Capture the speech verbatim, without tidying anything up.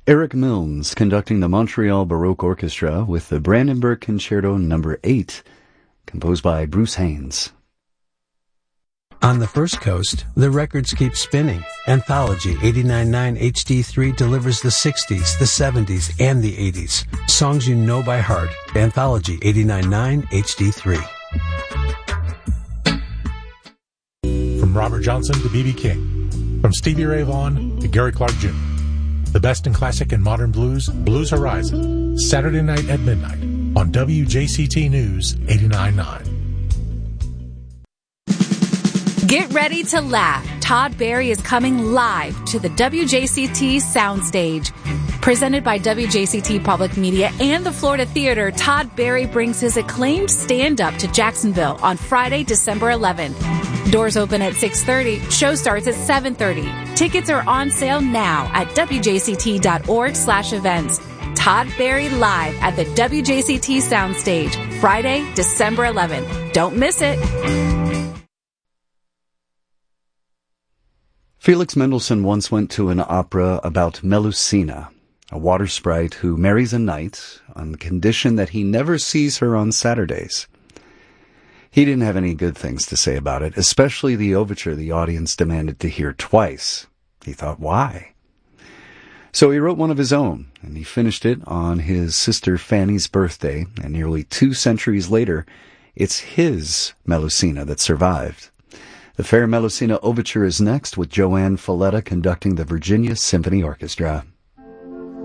Eric Milnes conducting the Montreal Baroque Orchestra with the Brandenburg Concerto number eight, composed by Bruce Haynes. On the First Coast, the records keep spinning. Anthology eighty-nine point nine H D three delivers the sixties, the seventies, and the eighties. Songs you know by heart. Anthology eighty-nine point nine H D three. From Robert Johnson to B B King. From Stevie Ray Vaughan to Gary Clark Junior The best in classic and modern blues, Blues Horizon. Saturday night at midnight on W J C T News eighty-nine point nine. Get ready to laugh. Todd Barry is coming live to the W J C T Soundstage. Presented by W J C T Public Media and the Florida Theater, Todd Barry brings his acclaimed stand-up to Jacksonville on Friday, December eleventh. Doors open at six thirty. Show starts at seven thirty. Tickets are on sale now at W J C T dot org slash events. Todd Barry live at the W J C T Soundstage, Friday, December eleventh. Don't miss it. Felix Mendelssohn once went to an opera about Melusina, a water sprite who marries a knight on the condition that he never sees her on Saturdays. He didn't have any good things to say about it, especially the overture the audience demanded to hear twice. He thought, why? So he wrote one of his own, and he finished it on his sister Fanny's birthday, and nearly two centuries later, it's his Melusina that survived. The Fair Melusina Overture is next, with Joanne Falletta conducting the Virginia Symphony Orchestra.